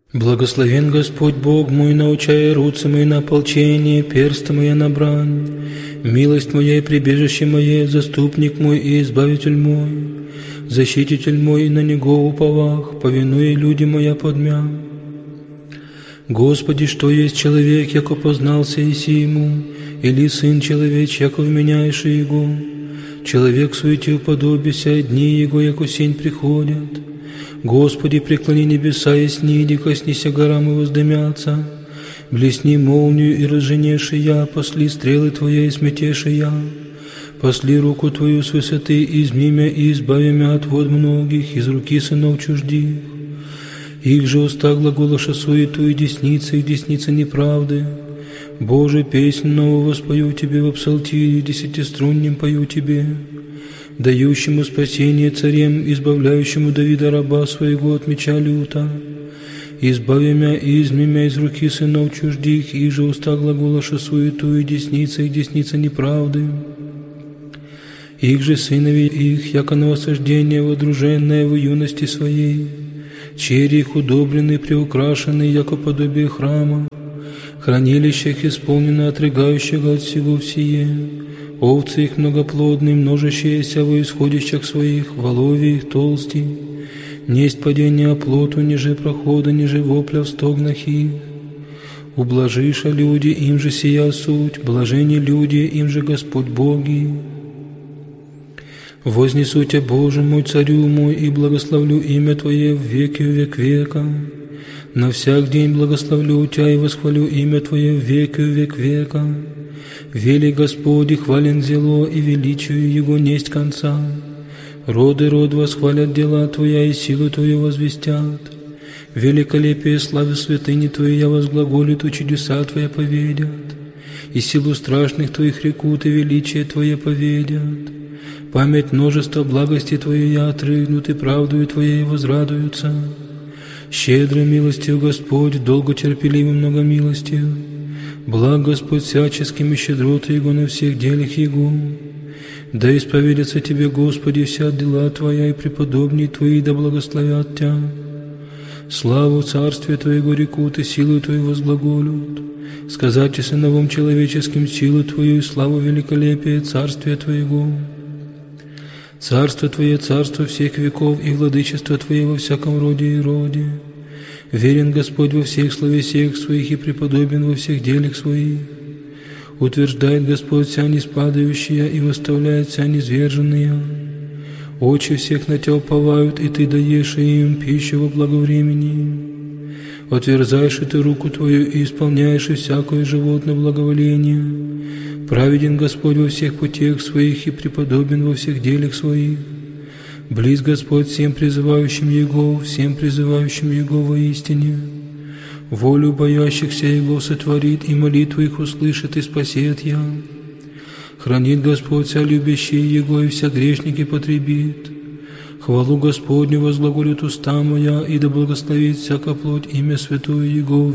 Благословен Господь Бог мой, научая руцы мои на ополчение, персты мои на брань. Милость моя и прибежище мое, заступник мой и избавитель мой, защититель мой, и на Него уповах, повинуя люди моя подмя. Господи, что есть человек, яко познался иси ему, или сын человеч, яко вменяешь его? Человек суете уподобися, дни его, яко сень приходят. Господи, преклони небеса и сниди, коснися горам и воздымятся. Блесни молнию и разженеши я, посли стрелы Твоя и сметеши я. Посли руку Твою с высоты, изми мя и избави мя от вод многих, из руки сынов чуждих. Их же уста глаголоша суету, и десница, их десница неправды. Боже, песнь новую воспою Тебе в псалтире, десятиструннем пою Тебе. Дающему спасение царем, избавляющему Давида раба своего от меча люта. Избави мя и изми мя из руки сынов чуждих, их же уста глаголоша суету, и десница неправды. Их же сынови их, яко новосождение водруженное в юности своей, черри их удобрены, приукрашены, яко подобие храма, хранилищах исполнено отрыгающего от всего всее. Овцы их многоплодны, множащиеся во исходящих своих, воловья их толсти. Несть падение оплоту, ниже прохода, ниже вопля в стогнах их. Ублажиша люди, им же сия суть, блажени люди, им же Господь Боги. Вознесу Тебя, Боже мой, царю мой, и благословлю имя Твое в веки век века. На всяк день благословлю Тебя и восхвалю имя Твое в веки век века. Вели Господи, хвален зело, и величию Его несть конца. Роды род восхвалят дела Твоя, и силу Твою возвестят. Великолепие славы святыни Твоей я возглаголю, то чудеса Твоя поведят. И силу страшных Твоих рекут, и величие Твое поведят. Память множества благости Твоей я отрыгнут, и правдою Твоей возрадуются. Щедрой милостью Господь, долго терпеливым многомилостью. Благ Господь всяческим, и щедроты Его на всех делах Его. Да исповедятся Тебе, Господи, вся дела Твоя, и преподобные Твои да благословят Тебя. Славу Царствия Твоего рекут, и силу Твою возглаголют. Сказать и сыновом человеческим силу Твою, и славу великолепия Царствия Твоего. Царство Твое, царство всех веков, и владычество Твое во всяком роде и роде. Верен Господь во всех словесиях Своих, и преподобен во всех делах Своих. Утверждает Господь вся неспадающая, и восставляет вся низверженная. Очи всех на Тебя уповают, и Ты даешь им пищу во благовремени. Отверзаешь и Ты руку Твою, и исполняешь и всякое животное благоволение. Праведен Господь во всех путях Своих, и преподобен во всех делах Своих. Близ Господь всем призывающим Его, всем призывающим Его воистине. Волю боящихся Его сотворит, и молитву их услышит, и спасет я. Хранит Господь вся любящие Его, и вся грешники потребит. Хвалу Господню возглаголит уста моя, и да благословит всяка плоть имя святое Его